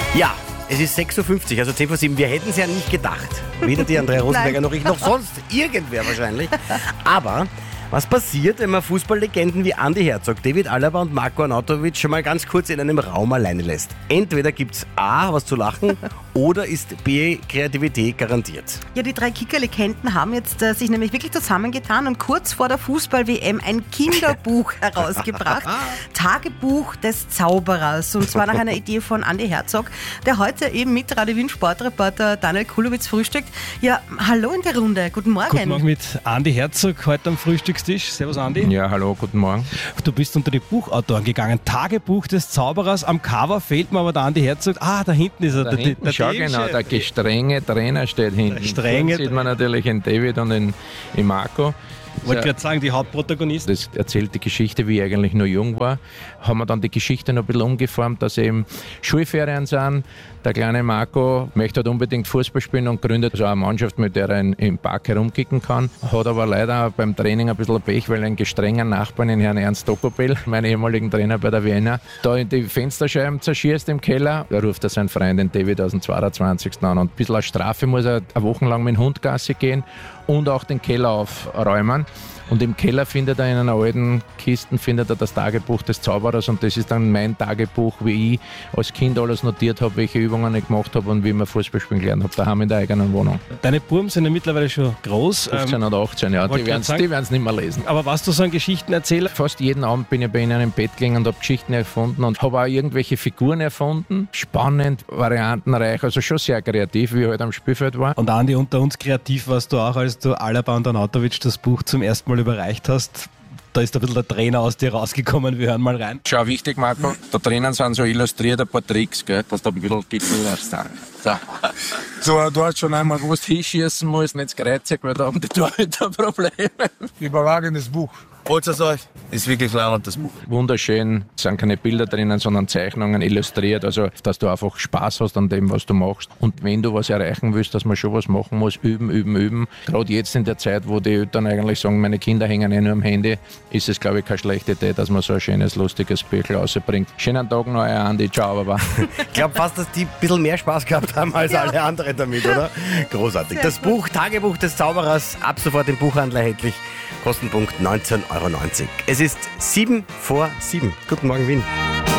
Ja, es ist 6.50 Uhr, also 10 vor 7. Wir hätten es ja nicht gedacht. Weder die Andrea Rosenberger noch ich, noch sonst irgendwer wahrscheinlich. Aber was passiert, wenn man Fußballlegenden wie Andi Herzog, David Alaba und Marko Arnautovic schon mal ganz kurz in einem Raum alleine lässt? Entweder gibt es A, was zu lachen, oder ist B, Kreativität garantiert? Ja, die 3 Kicker-Legenden haben jetzt sich nämlich wirklich zusammengetan und kurz vor der Fußball-WM ein Kinderbuch herausgebracht. Tagebuch des Zauberers. Und zwar nach einer Idee von Andi Herzog, der heute eben mit Radio Wien Sportreporter Daniel Kulowitz frühstückt. Ja, hallo in der Runde. Guten Morgen. Guten Morgen mit Andi Herzog heute am Frühstückstisch. Servus Andi. Ja, hallo, guten Morgen. Du bist unter die Buchautoren gegangen. Tagebuch des Zauberers. Am Cover fehlt mir aber der Andi Herzog. Ah, da hinten ist er. Da hinten, schau genau, der gestrenge Trainer steht hinten. Strenge. Da sieht man natürlich in David und in Marco. Ich wollte gerade sagen, die Hauptprotagonisten. Das erzählt die Geschichte, wie ich eigentlich noch jung war. Haben wir dann die Geschichte noch ein bisschen umgeformt, dass eben Schulferien sind. Der kleine Marco möchte halt unbedingt Fußball spielen und gründet so eine Mannschaft, mit der er im Park herumkicken kann. Hat aber leider beim Training ein bisschen Pech, weil ein gestrenger Nachbarn, den Herrn Ernst Dokopel, meinen ehemaligen Trainer bei der Vienna, da in die Fensterscheiben zerschießt im Keller. Da ruft er seinen Freund, den David, aus dem 22. an. Und ein bisschen als Strafe muss er eine Woche lang mit dem Hund Gassi gehen und auch den Keller aufräumen. Und im Keller findet er in einer alten Kiste das Tagebuch des Zauberers, und das ist dann mein Tagebuch, wie ich als Kind alles notiert habe, welche Übungen ich gemacht habe und wie man Fußball spielen gelernt habe, daheim in der eigenen Wohnung. Deine Buben sind ja mittlerweile schon groß. 15 oder 18, ja, die werden es nicht mehr lesen. Aber warst du so ein Geschichtenerzähler? Fast jeden Abend bin ich bei ihnen im Bett gelegen und habe Geschichten erfunden und habe auch irgendwelche Figuren erfunden. Spannend, variantenreich, also schon sehr kreativ, wie ich halt am Spielfeld war. Und Andi, unter uns kreativ warst du auch, als du Alaba und Arnautovic das Buch zum ersten Mal überreicht hast. Da ist ein bisschen der Trainer aus dir rausgekommen. Wir hören mal rein. Schau, wichtig, Marco, da drinnen sind so illustriert ein paar Tricks, gell, dass du ein bisschen Gipfel lässt. So, du hast schon einmal gewusst, hinschießen musst, nicht das Kreuzig, weil da haben die Torhüter Probleme. Überragendes Buch. Holt es euch. Ist wirklich leibend, das Buch. Wunderschön. Es sind keine Bilder drinnen, sondern Zeichnungen illustriert. Also, dass du einfach Spaß hast an dem, was du machst. Und wenn du was erreichen willst, dass man schon was machen muss, üben. Gerade jetzt in der Zeit, wo die Eltern eigentlich sagen, meine Kinder hängen nur am Handy, ist es, glaube ich, keine schlechte Idee, dass man so ein schönes, lustiges Büchlein rausbringt. Schönen Tag noch, Andi. Ciao, Baba. Ich glaube fast, dass die ein bisschen mehr Spaß gehabt haben als alle anderen damit, oder? Großartig. Das Buch Tagebuch des Zauberers, ab sofort im Buchhandel erhältlich. Kostenpunkt 19,90 €. Es ist 7 vor 7. Guten Morgen, Wien.